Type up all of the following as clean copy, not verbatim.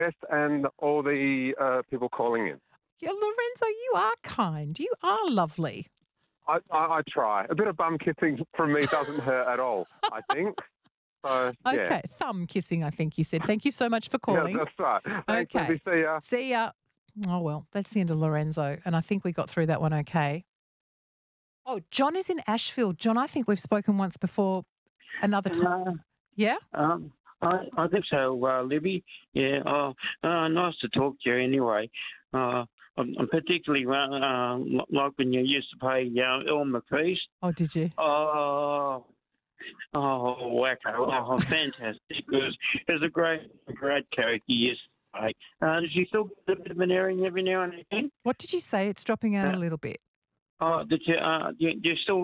and all the people calling in. Yeah, Lorenzo, you are kind. You are lovely. I try. A bit of bum kissing from me doesn't hurt at all, I think. So, yeah. Okay, thumb kissing, I think you said. Thank you so much for Yeah, calling. that's right. Thanks, Okay. Libby. See ya. See ya. Oh, well, that's the end of Lorenzo, and I think we got through that one okay. Oh, John is in Ashfield. John, I think we've spoken once before another time. Yeah? I think so, Libby. Yeah. Nice to talk to you anyway. I'm particularly like when you used to play Elmer Feast. Oh, did you? Oh, wacko. Oh, fantastic. It was a great character you used to play. Does she still get a bit of an airing every now and again? What did you say? It's dropping out a little bit. Did you still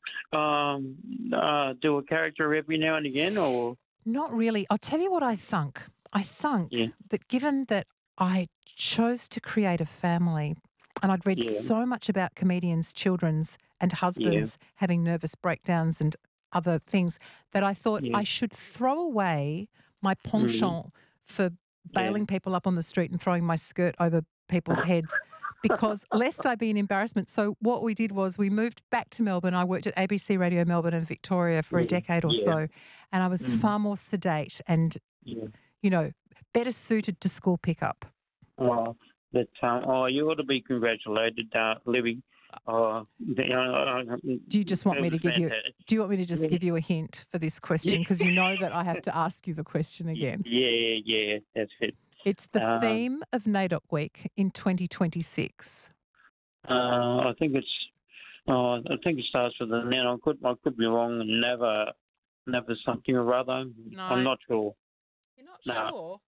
do a character every now and again, or? Not really. I'll tell you what I thunk. I thunk that given that I chose to create a family and I'd read so much about comedians' children's and husbands having nervous breakdowns and other things that I thought I should throw away my penchant for bailing people up on the street and throwing my skirt over people's heads because lest I be an embarrassment. So what we did was we moved back to Melbourne. I worked at ABC Radio Melbourne and Victoria for a decade or so, and I was far more sedate and, you know, better suited to school pickup. You ought to be congratulated, Libby. Do you just want me to give you? Do you want me to just give you a hint for this question? Because you know that I have to ask you the question again. Yeah, that's it. It's the theme of NAIDOC Week in 2026. I think it starts with an N. I could be wrong. Never something or other. No. I'm not sure. You're not sure?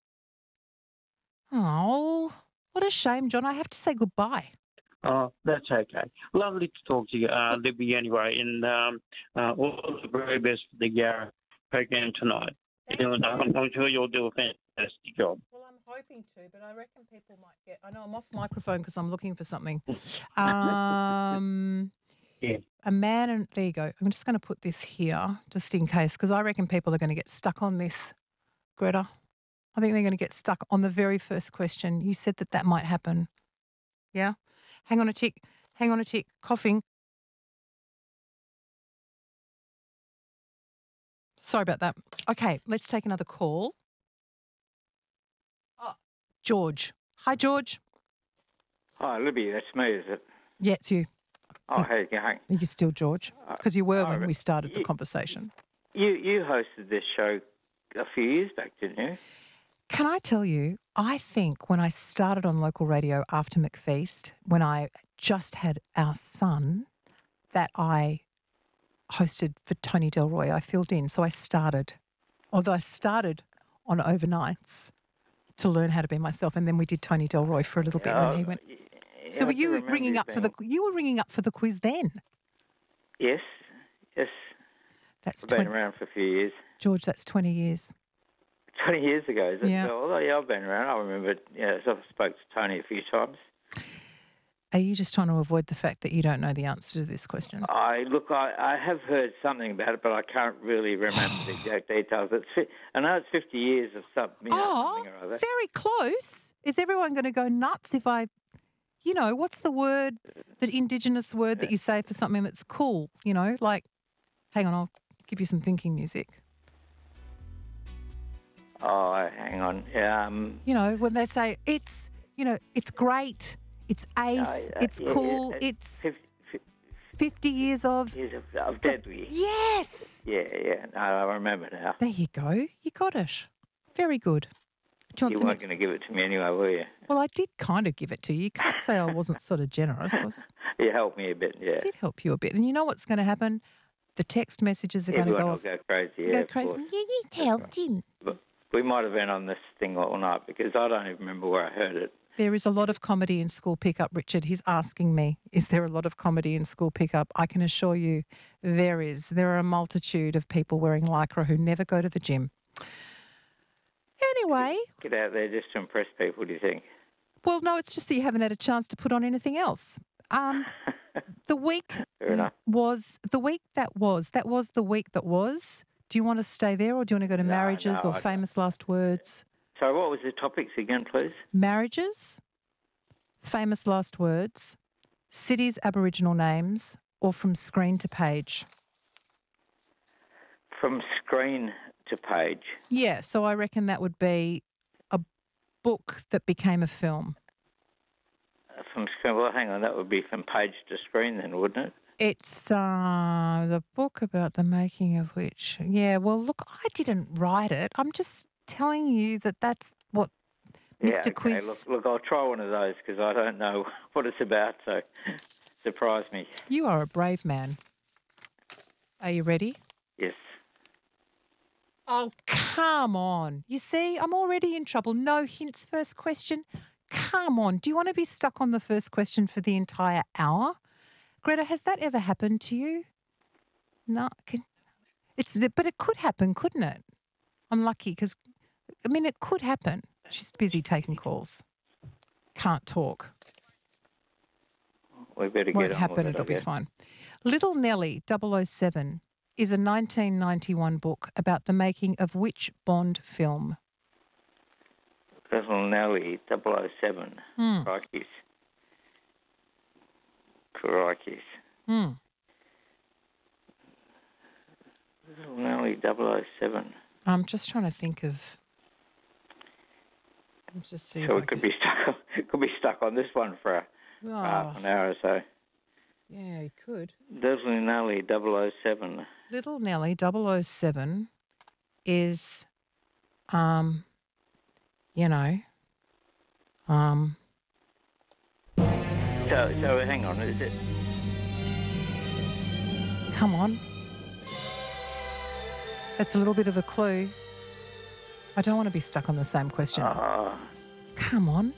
Oh, what a shame, John. I have to say goodbye. Oh, that's okay. Lovely to talk to you, Libby, anyway, and all the very best for the program tonight. And I'm sure you'll do a fantastic job. Well, I'm hoping to, but I reckon people might get... I know I'm off microphone because I'm looking for something. A man and... There you go. I'm just going to put this here just in case because I reckon people are going to get stuck on this, Greta. I think they're going to get stuck on the very first question. You said that might happen. Yeah? Hang on a tick. Coughing. Sorry about that. Okay, let's take another call. Oh, George. Hi, George. Hi, Libby. That's me, is it? Yeah, it's you. Oh, how you going? Are you still George? Because you were when we started the conversation. You hosted this show a few years back, didn't you? Can I tell you, I think when I started on local radio after McFeast, when I just had our son, that I hosted for Tony Delroy. I filled in. So I started on overnights to learn how to be myself. And then we did Tony Delroy for a little bit when he went. So were you ringing up for the quiz then? Yes. That's I've been around for a few years. George, that's 20 years. 20 years ago, is it? Yeah. Although, I've been around. I remember, I've spoke to Tony a few times. Are you just trying to avoid the fact that you don't know the answer to this question? I have heard something about it, but I can't really remember the exact details. I know it's 50 years of something. Something or other. Very close. Is everyone going to go nuts if I, what's the word, the Indigenous word that you say for something that's cool? Like, hang on, I'll give you some thinking music. Oh, hang on. When they say it's great, it's ace, it's cool, it's 50 years of deadly. Yes. Yeah. No, I remember now. There you go. You got it. Very good. You weren't going to give it to me anyway, were you? Well, I did kind of give it to you. You can't say I wasn't sort of generous. You helped me a bit, yeah. I did help you a bit. And you know what's going to happen? The text messages are going to go off. Everyone will go crazy, Go crazy. You helped him. But we might have been on this thing all night because I don't even remember where I heard it. There is a lot of comedy in school pickup, Richard. He's asking me, is there a lot of comedy in school pickup? I can assure you there is. There are a multitude of people wearing Lycra who never go to the gym. Anyway. Get out there just to impress people, do you think? Well, no, it's just that you haven't had a chance to put on anything else. The week was the week that was. That was the week that was. Do you want to stay there or do you want to go to marriages or famous last words? So what was the topics again, please? Marriages, famous last words, cities' Aboriginal names, or from screen to page? From screen to page. Yeah, so I reckon that would be a book that became a film. From screen, well, hang on, that would be from page to screen then, wouldn't it? It's the book about the making of which, yeah, well, look, I didn't write it. I'm just telling you that that's what Yeah, Mr. okay. Quiz... Look, I'll try one of those because I don't know what it's about, so surprise me. You are a brave man. Are you ready? Yes. Oh, come on. You see, I'm already in trouble. No hints, first question. Come on. Do you want to be stuck on the first question for the entire hour? Greta, has that ever happened to you? No. But it could happen, couldn't it? I'm lucky because, I mean, it could happen. She's busy taking calls. Can't talk. We better Won't get on happen, with it, it'll I be guess. fine. Little Nelly 007 is a 1991 book about the making of which Bond film? Little Nelly 007. Crikey's. Crikey's. Hmm. Little Nelly 007. I'm just trying to think of... Let's just see So if it could be stuck. It could be stuck on this one for half an hour or so. Yeah, it could. Little Nelly 007. Little Nelly 007 is, you know, So hang on, is it? come on. That's a little bit of a clue. I don't want to be stuck on the same question. Come on.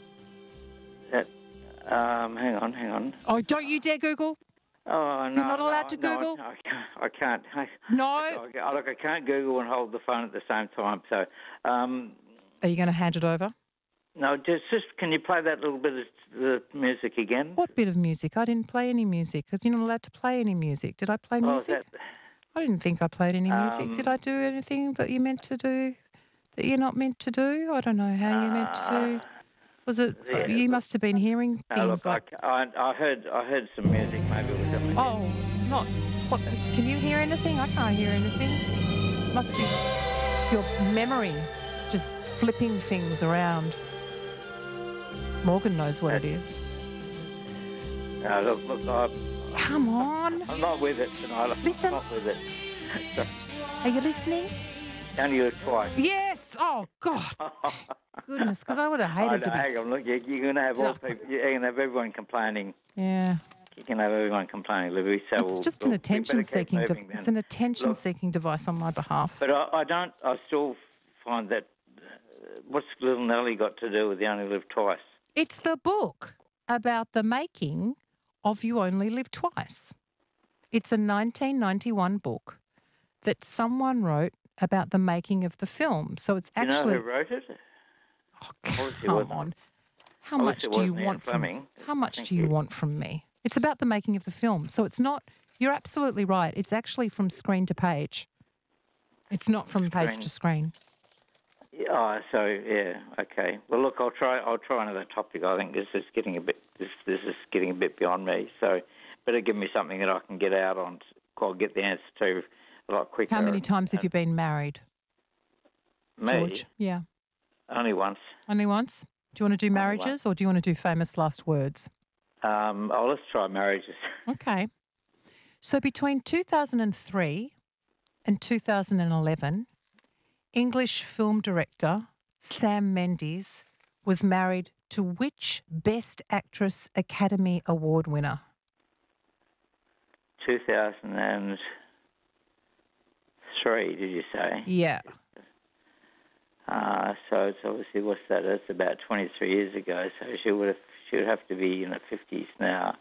Hang on. Oh, don't you dare Google. Oh, no. You're not allowed to no, Google? I can't. No. Look, I can't Google and hold the phone at the same time. So, Are you going to hand it over? no, just can you play that little bit of the music again? What bit of music? I didn't play any music because you're not allowed to play any music. Did I play Oh, music? I didn't think I played any music. Did I do anything that you meant to do that you're not meant to do? I don't know how you meant to do. Was it? Yeah, you must have been hearing things look, like. I heard some music. Maybe it was something. Oh, not. What? Can you hear anything? I can't hear anything. Must be your memory just flipping things around. Morgan knows what it is. Look, Come on. I'm not with it tonight. Listen. I'm not with it. So, Are you listening? only you twice. Yes. Oh God. Goodness, because I would have hated to be. Hang on, look, you're going to have all stuck. people. You're going to have everyone complaining. Yeah. You can have everyone complaining, Libby. So It's just an attention-seeking. It's an attention-seeking device on my behalf. But I still find that. What's Little Nelly got to do with You Only Live Twice? It's the book about the making of You Only Live Twice. It's a 1991 book that someone wrote about the making of the film. So it's Do you actually. know who wrote it? Oh, Obviously it come wasn't- on. How much obviously do you wasn't Ian want from Fleming. How much Thank do you you. want from me? It's about the making of the film. So it's not. You're absolutely right. It's actually from screen to page. It's not from page Screen. to screen. Yeah, so yeah, okay. Well, look, I'll try another topic. I think this is getting a bit beyond me. So, better give me something that I can get out on. I'll get the answer to a lot quicker. How many times have you been married, Me? George? Yeah. Only once. Only once? Do you want to do marriages or do you want to do famous last words? Let's try marriages. Okay. So between 2003 and 2011, English film director Sam Mendes was married to which Best Actress Academy Award winner? 2003, did you say? Yeah. So it's obviously, what's that? That's about 23 years ago. So she would have to be in her 50s now.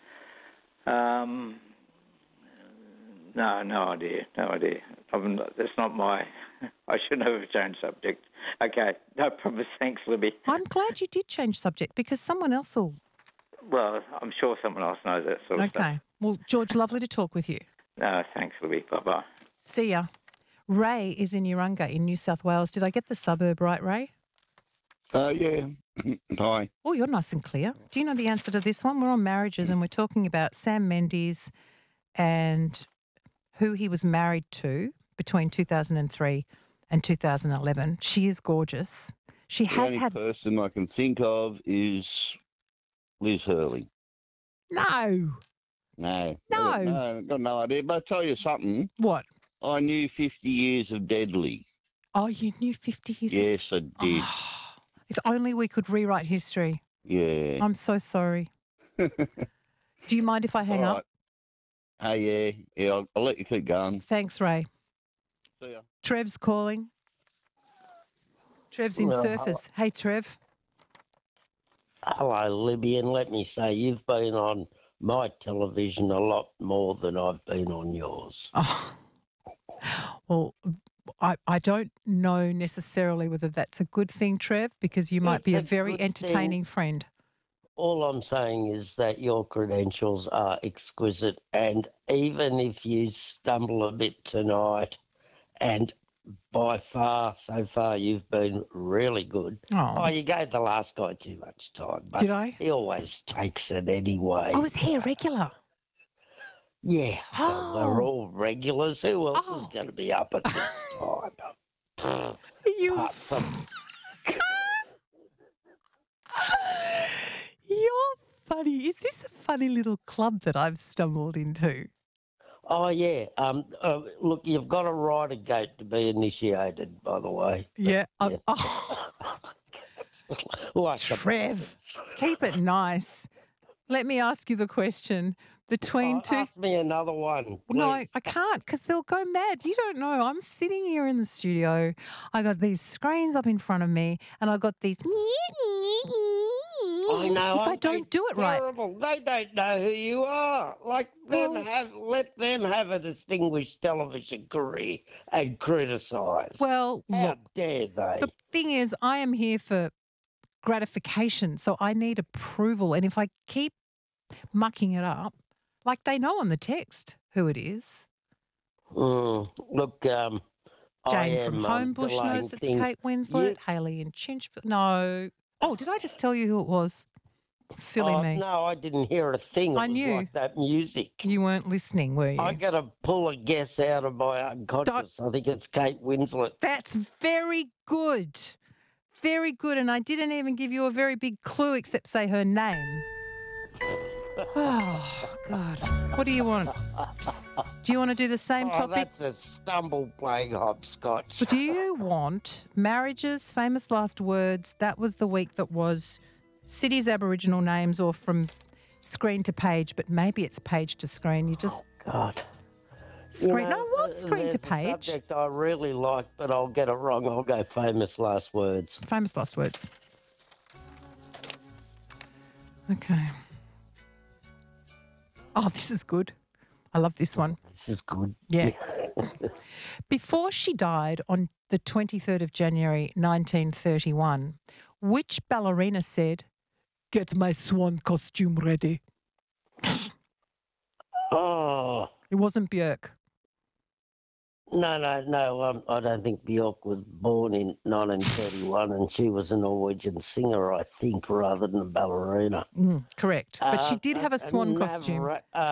No idea. That's not my. I shouldn't have changed subject. Okay, no problem. Thanks, Libby. I'm glad you did change subject because someone else will. Well, I'm sure someone else knows that sort of stuff. Okay. Well, George, lovely to talk with you. No, thanks, Libby. Bye-bye. See ya. Ray is in Urunga in New South Wales. Did I get the suburb right, Ray? Yeah. Hi. Oh, you're nice and clear. Do you know the answer to this one? We're on marriages and we're talking about Sam Mendes and who he was married to between 2003 and 2011. She is gorgeous. She The has only had... person I can think of is Liz Hurley. No. No. No. I've got no idea. But I'll tell you something. What? I knew 50 years of Deadly. Oh, you knew 50 years of... Yes, I did. Oh, if only we could rewrite history. Yeah. I'm so sorry. Do you mind if I hang All up? right. Hey, yeah. I'll let you keep going. Thanks, Ray. See ya. Trev's calling. Trev's in Well, Surfers. Hey, Trev. Hello, Libby, and let me say you've been on my television a lot more than I've been on yours. Oh. Well, I don't know necessarily whether that's a good thing, Trev, because you might It's be a a very good entertaining friend. All I'm saying is that your credentials are exquisite, and even if you stumble a bit tonight, and by far, so far, you've been really good. Oh, You gave the last guy too much time, but did I? he always takes it anyway. I was here regular. Yeah, well, they're Oh. all regulars. Who else is Oh. going to be up at this time? You... Apart from You're funny. Is this a funny little club that I've stumbled into? Oh, yeah. Look, you've got to ride a gate to be initiated, by the way. Yeah. Yeah. Oh, Like the Trev, Butlers. keep it nice. Let me ask you the question. Between two... Ask me another one. No, please. I can't because they'll go mad. You don't know. I'm sitting here in the studio. I got these screens up in front of me and I got these... I know. If I aren't they don't do it right. terrible? They don't know who you are. Let them have a distinguished television career and criticise. Well, How look, dare they? the thing is, I am here for gratification, so I need approval. And if I keep mucking it up, like they know on the text who it is. Look, I Jane from am Homebush delaying knows it's things. Kate Winslet. Haley in Chinchville. No. Oh, did I just tell you who it was? Silly me. No, I didn't hear a thing. I It was knew. like that music. You weren't listening, were you? I got to pull a guess out of my unconscious. I think it's Kate Winslet. That's very good. Very good. And I didn't even give you a very big clue except say her name. Oh, God. What do you want? Do you want to do the same topic? That's a stumble playing hopscotch. Do you want marriages, famous last words? That was the week that was cities, Aboriginal names, or from screen to page, but maybe it's page to screen. You just God. screen. You know, No, it was screen to there's a page. subject I really like, but I'll get it wrong. I'll go famous last words. Famous last words. Okay. Oh, this is good. I love this one. This is good. Yeah. Before she died on the 23rd of January 1931, which ballerina said, "Get my swan costume ready"? Oh, It wasn't Björk. no. I don't think Björk was born in 1931, and she was a Norwegian singer, I think, rather than a ballerina. Correct. But she did have a swan costume.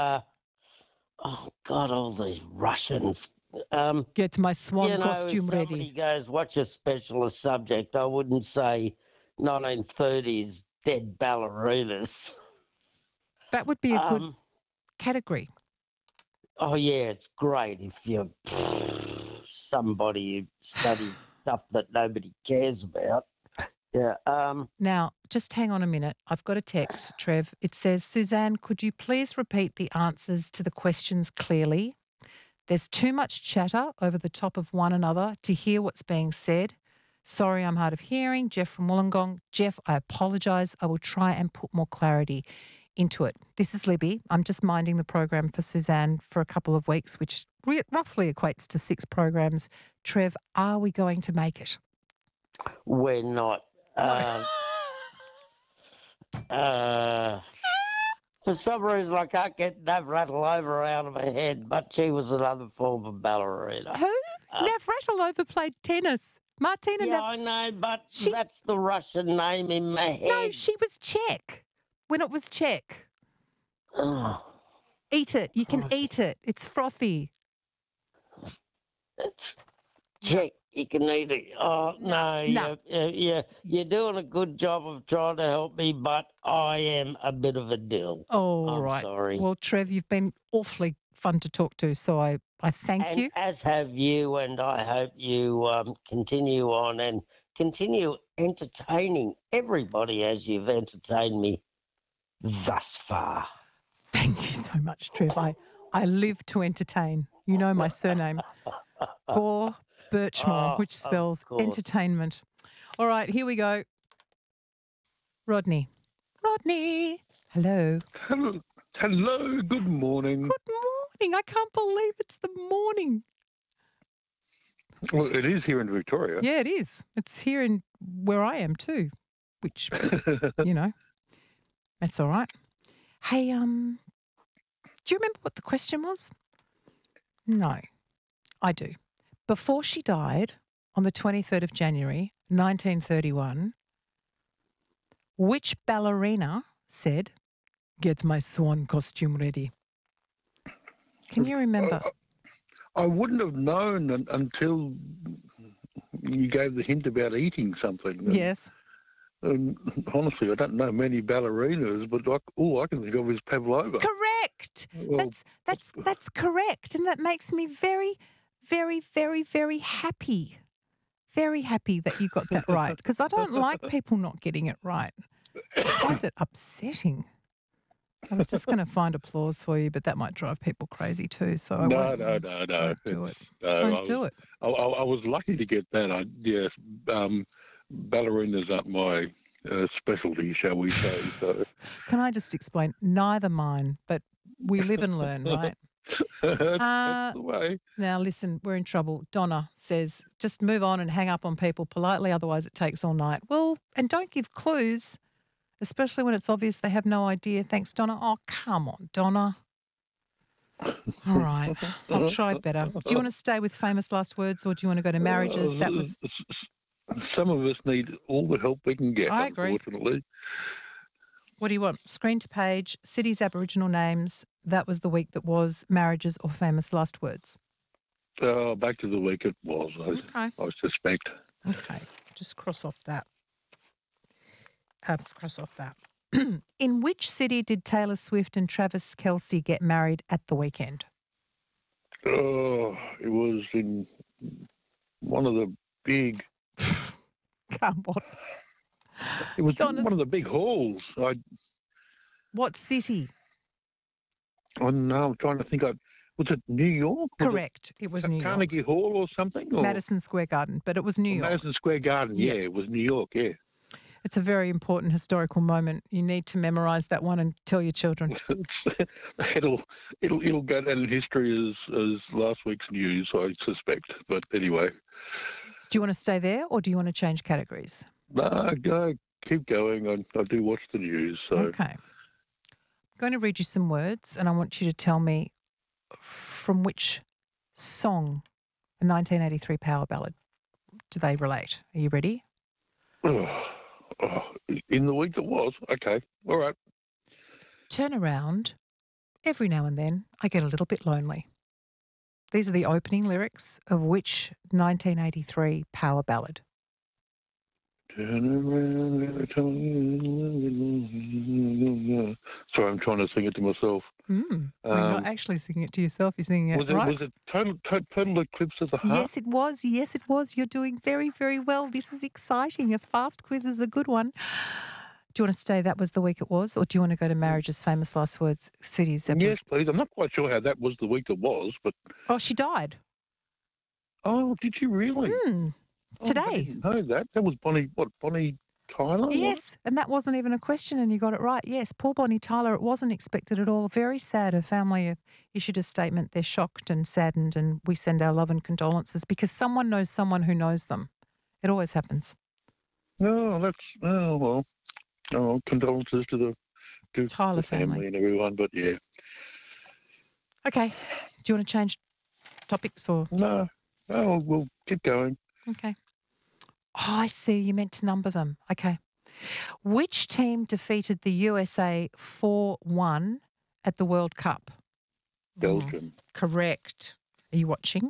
Oh God, all these Russians. Get my swan If costume somebody ready. goes, what's your specialist subject? I wouldn't say 1930s dead ballerinas. That would be a good category. Oh yeah, it's great if you're somebody who studies stuff that nobody cares about. Yeah. Now, just hang on a minute. I've got a text, Trev. It says, Suzanne, could you please repeat the answers to the questions clearly? There's too much chatter over the top of one another to hear what's being said. Sorry, I'm hard of hearing. Jeff from Wollongong. Jeff, I apologise. I will try and put more clarity into it. This is Libby. I'm just minding the program for Suzanne for a couple of weeks, which roughly equates to 6 programs. Trev, are we going to make it? We're not. For some reason, I can't get Navratilova out of my head, but she was another form of ballerina. Who? Navratilova played tennis. Martina. Yeah, I know, but She- that's the Russian name in my head. No, she was Czech when it was Czech. Oh, Eat it. You can eat it. It's frothy. it's Czech. You can eat it. Oh, no. No. You're doing a good job of trying to help me, but I am a bit of a dill. Oh, I'm right. sorry. Well, Trev, you've been awfully fun to talk to, so I thank And you. as have you, and I hope you continue on and continue entertaining everybody as you've entertained me thus far. Thank you so much, Trev. I live to entertain. You know my surname, Gore Birchmore, Oh, which of spells course. entertainment. All right, here we go. Rodney. Rodney. Hello. Hello, good morning. Good morning. I can't believe it's the morning. Well, it is here in Victoria. Yeah, it is. It's here in where I am too, which, you know, that's all right. Hey, do you remember what the question was? No, I do. Before she died on the 23rd of January, 1931, which ballerina said, "Get my swan costume ready"? Can you remember? I wouldn't have known until you gave the hint about eating something. Yes. And honestly, I don't know many ballerinas, but all I can think of is Pavlova. Correct. Well, That's correct, and that makes me very, very, very, very happy. Very happy that you got that right, because I don't like people not getting it right. I find it upsetting. I was just going to find applause for you, but that might drive people crazy too. So I No. won't. Don't do it. Don't do it. I was lucky to get that. Yes, ballerinas aren't my specialty, shall we say. So. Can I just explain? Neither mine, but we live and learn, right? That's the way. Now, listen, we're in trouble. Donna says, just move on and hang up on people politely, otherwise it takes all night. Well, and don't give clues, especially when it's obvious they have no idea. Thanks, Donna. Oh, come on, Donna. All right, I'll try better. Do you want to stay with famous last words or do you want to go to marriages? That was... Some of us need all the help we can get, I agree. unfortunately. What do you want? Screen to page, cities, Aboriginal names. That was the week that was marriages or famous last words. Back to the week it was, Okay. I suspect. Okay, just cross off that. In which city did Taylor Swift and Travis Kelce get married at the weekend? It was in one of the big... Come on. It was Donna's... one of the big halls. What city? Oh, no, I'm trying to think. Was it New York? Correct. It was New York. Carnegie Hall or something? Or? Madison Square Garden, but it was New York. Madison Square Garden, yeah, it was New York, yeah. It's a very important historical moment. You need to memorise that one and tell your children. it'll go down in history as last week's news, I suspect. But anyway. Do you want to stay there or do you want to change categories? No, keep going. I do watch the news. So. Okay. I'm going to read you some words and I want you to tell me from which song, a 1983 power ballad, do they relate? Are you ready? In the week that was? Okay. All right. Turn around. Every now and then I get a little bit lonely. These are the opening lyrics of which 1983 power ballad? Turn around. Sorry, I'm trying to sing it to myself. You're not actually singing it to yourself. You're singing it right. Was it Total Eclipse of the Heart? Yes, it was. Yes, it was. You're doing very, very well. This is exciting. A fast quiz is a good one. Do you want to stay that was the week it was, or do you want to go to marriages, famous last words, cities? Yes, please. I'm not quite sure how that was the week that was, but... Oh, she died. Oh, did she really? Today. I didn't know that. That was Bonnie Tyler? Yes, and that wasn't even a question and you got it right. Yes, poor Bonnie Tyler, it wasn't expected at all. Very sad. Her family issued a statement. They're shocked and saddened and we send our love and condolences because someone knows someone who knows them. It always happens. No, well. Oh, condolences to the Tyler family and everyone, but yeah. Okay. Do you want to change topics or? No, we'll keep going. Okay. I see. You meant to number them. Okay. Which team defeated the USA 4-1 at the World Cup? Belgium. Correct. Are you watching?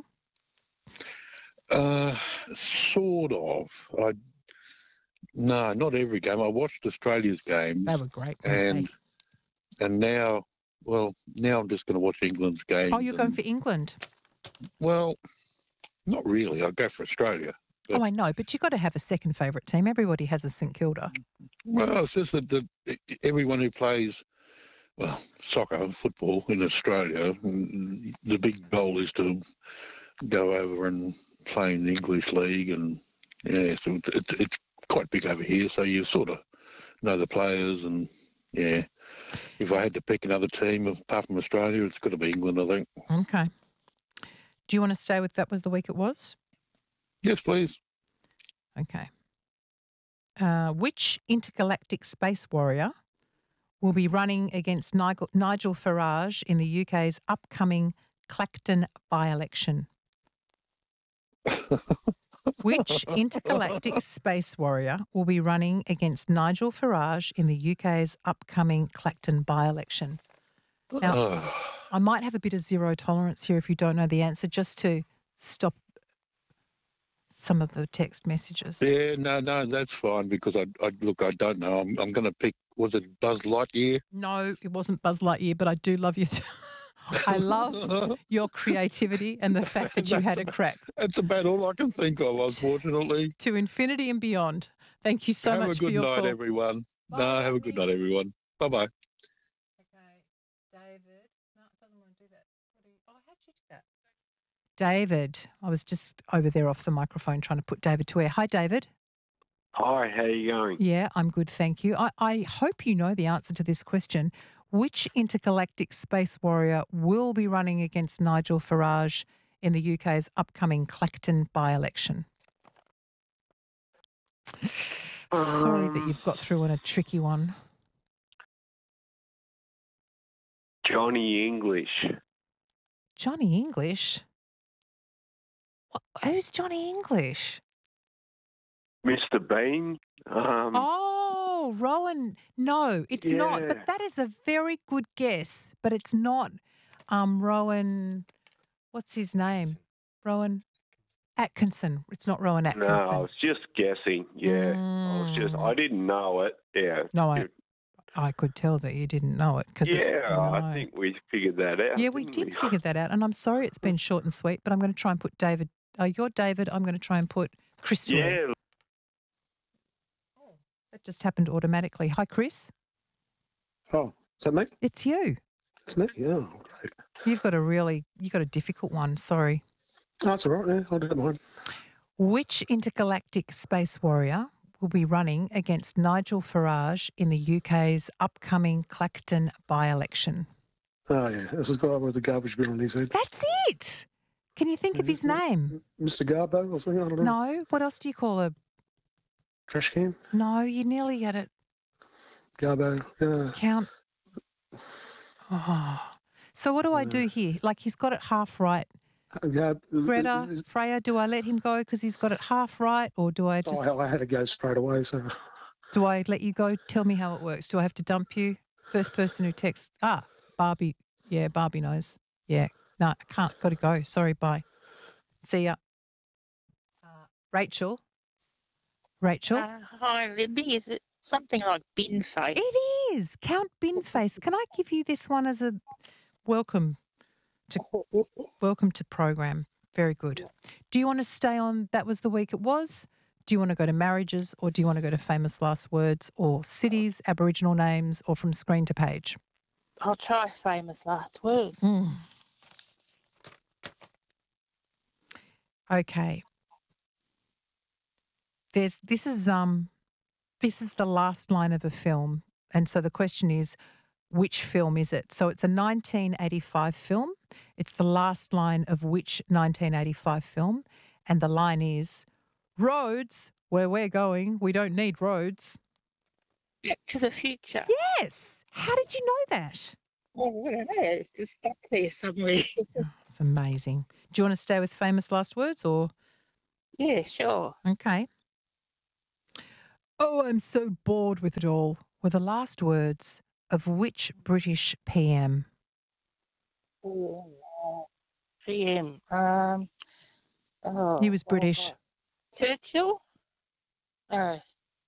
Sort of. No, not every game. I watched Australia's games. They were great, weren't and now I'm just going to watch England's games. Oh, you're going for England? Well, not really. I'll go for Australia. Oh, I know, but you've got to have a second favourite team. Everybody has a St Kilda. Well, it's just that everyone who plays, soccer, football in Australia, the big goal is to go over and play in the English league, and so it's quite big over here. So you sort of know the players, and if I had to pick another team apart from Australia, it's got to be England, I think. Okay. Do you want to stay with that was the week it was? Yes, please. Okay. Which intergalactic space warrior will be running against Nigel Farage in the UK's upcoming Clacton by-election? Which intergalactic space warrior will be running against Nigel Farage in the UK's upcoming Clacton by-election? Now, I might have a bit of zero tolerance here if you don't know the answer, just to stop some of the text messages. Yeah, no, that's fine, because I don't know. I'm going to pick, was it Buzz Lightyear? No, it wasn't Buzz Lightyear, but I do love you. I love your creativity and the fact that you had a crack. That's about all I can think of, unfortunately. To infinity and beyond. Thank you so much for your call. Have a good night, everyone. Bye, have a good night, everyone. Bye-bye. Okay, David. No, it doesn't want to do that. Oh, how'd you do that? David. I was just over there off the microphone trying to put David to air. Hi, David. Hi, how are you going? Yeah, I'm good, thank you. I hope you know the answer to this question. Which intergalactic space warrior will be running against Nigel Farage in the UK's upcoming Clacton by-election? Sorry that you've got through on a tricky one. Johnny English. Johnny English? Who's Johnny English? Mr. Bean. Oh, Rowan. No, it's not. But that is a very good guess. But it's not Rowan. What's his name? Rowan Atkinson. It's not Rowan Atkinson. No, I was just guessing. Yeah, I didn't know it. Yeah. No, I could tell that you didn't know it because I think we figured that out. Yeah, we did figure that out. And I'm sorry it's been short and sweet, but I'm going to try and put David. You're David. I'm going to try and put Chris to air. That just happened automatically. Hi, Chris. Oh, is that me? It's you. It's me, yeah. Great. You've got a difficult one. Sorry. Oh, that's all right. Yeah, I'll do mine. Which intergalactic space warrior will be running against Nigel Farage in the UK's upcoming Clacton by-election? Oh, yeah. This is the guy with the garbage bin on his head. That's it. Can you think of his name? Mr. Garbo or something? I don't know. No. What else do you call a trash can? No, you nearly had it. Garbo. Yeah. Count. Oh. So what do I do here? Like he's got it half right. Greta, Freya, do I let him go because he's got it half right, or do I just... Oh, hell, I had to go straight away, so... Do I let you go? Tell me how it works. Do I have to dump you? First person who texts... Barbie. Yeah, Barbie knows. Yeah. No, I can't. Got to go. Sorry, bye. See ya. Rachel? Hi, Libby. Is it something like bin face? It is. Count bin face. Can I give you this one as a welcome to program? Very good. Do you want to stay on That Was the Week It Was? Do you want to go to marriages, or do you want to go to famous last words, or cities, Aboriginal names, or from screen to page? I'll try famous last words. Okay. This is the last line of a film, and so the question is, which film is it? So it's a 1985 film. It's the last line of which 1985 film, and the line is, "Roads, where we're going, we don't need roads." Back to the Future. Yes. How did you know that? Oh, I don't know. It's just stuck there somewhere. It's amazing. Do you want to stay with famous last words, or? Yeah, sure. Okay. Oh, I'm so bored with it all, were the last words of which British PM? PM. Oh, He was British. Churchill? No.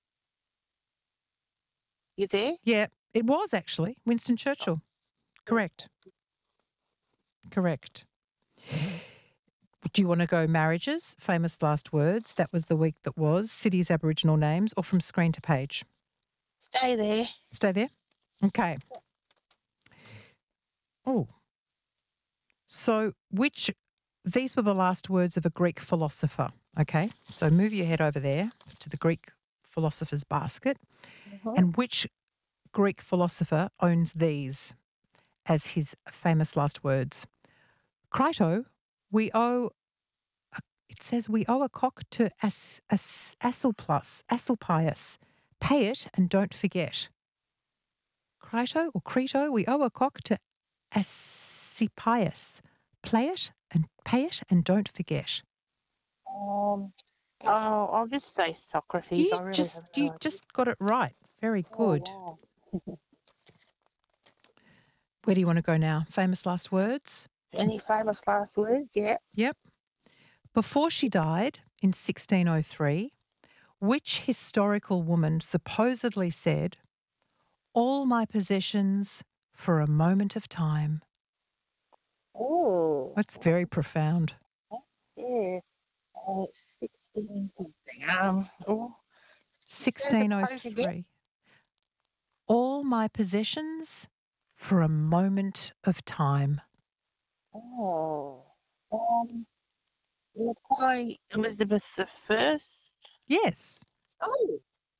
You there? Yeah, it was actually Winston Churchill. Correct. Correct. Do you want to go marriages, famous last words? That was the week that was. Cities, Aboriginal names, or from screen to page? Stay there. Stay there? Okay. Oh. So these were the last words of a Greek philosopher, okay? So move your head over there to the Greek philosopher's basket. And which Greek philosopher owns these as his famous last words? Crito, it says we owe a cock to Asclepius. Pay it and don't forget. Crito, we owe a cock to Asclepius. Pay it and don't forget. I'll just say Socrates. You just got it right. Very good. Oh, wow. Where do you want to go now? Famous last words? Any famous last words? Yeah. Yep. Before she died in 1603, which historical woman supposedly said, "All my possessions for a moment of time"? Oh. That's very profound. Yeah. 16 something. 1603. All my possessions for a moment of time. Oh. Reply Elizabeth the First. Yes. Oh.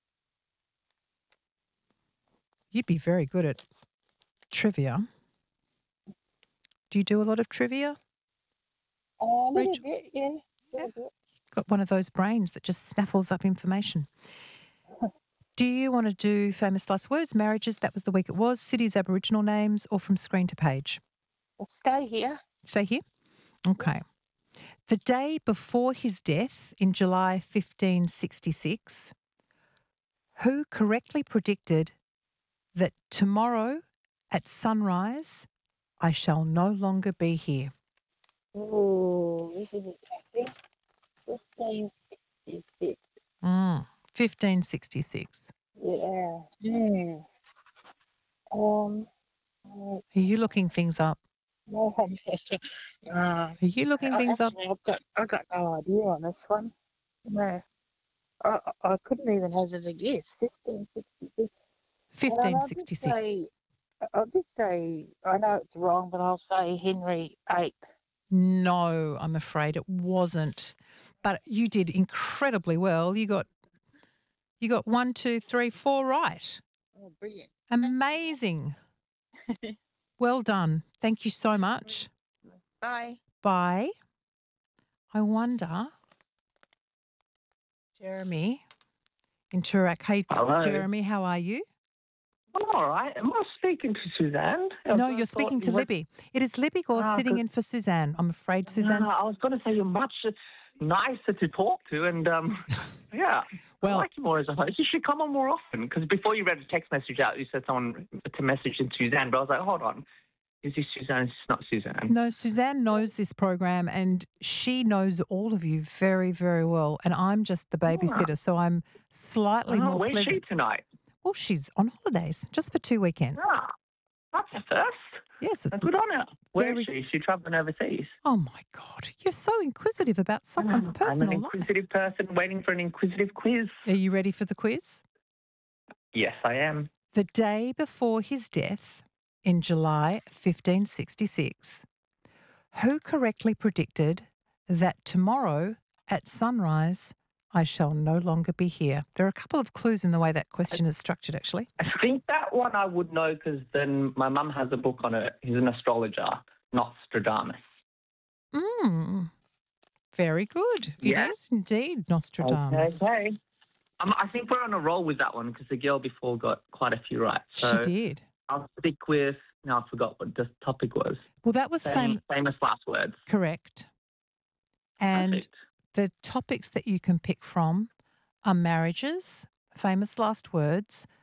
You'd be very good at trivia. Do you do a lot of trivia? A little Rachel? bit, yeah. Little bit. Got one of those brains that just snaffles up information. Do you want to do famous last words, marriages? That was the week it was. Cities, Aboriginal names, or from screen to page? Well, stay here. Stay here? Okay. The day before his death in July 1566, who correctly predicted that tomorrow at sunrise I shall no longer be here? Oh, this is interesting. 1566. 1566. Yeah. Are you looking things up? No, I'm just, Are you looking things up? actually, I've got no idea on this one. No. I couldn't even hazard a guess. 1566. 1566. I'll just say, I know it's wrong, but I'll say Henry VIII. No, I'm afraid it wasn't. But you did incredibly well. You got 1, 2, 3, 4 right. Oh, brilliant. Amazing. Well done. Thank you so much. Bye. Bye. I wonder, Jeremy in Toorak. Hey, Hello. Jeremy, how are you? I'm all right. Am I speaking to Suzanne? No, you're speaking to Libby. It is Libby Gore sitting in for Suzanne. I'm afraid Suzanne's... I was going to say you're much nicer to talk to, and yeah, well, I like you more as a host. You should come on more often, because before you read a text message out, you said someone to message in Suzanne, but I was like, hold on. Is this Suzanne? It's not Suzanne. No, Suzanne knows this program and she knows all of you very, very well. And I'm just the babysitter, so I'm slightly more where's pleasant. she tonight? Well, she's on holidays just for 2 weekends. That's a first. Yes, it's good on her. Where very... is she? Is she travelling overseas? Oh, my God. You're so inquisitive about someone's personal I'm an inquisitive person waiting for an inquisitive quiz. Are you ready for the quiz? Yes, I am. The day before his death, in July 1566, who correctly predicted that tomorrow at sunrise I shall no longer be here? There are a couple of clues in the way that question is structured, actually. I think that one I would know because then my mum has a book on it. He's an astrologer, Nostradamus. Very good. Yeah. It is indeed Nostradamus. Okay. I think we're on a roll with that one because the girl before got quite a few right. So she did. I'll stick with, no, I forgot what the topic was. Well, that was famous last words. Correct. And Perfect. the topics that you can pick from are marriages, famous last words.